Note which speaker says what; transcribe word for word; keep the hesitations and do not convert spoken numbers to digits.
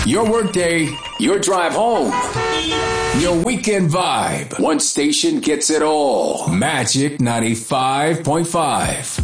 Speaker 1: Your workday, your drive home, your weekend vibe. One station gets it all. Magic ninety-five point five.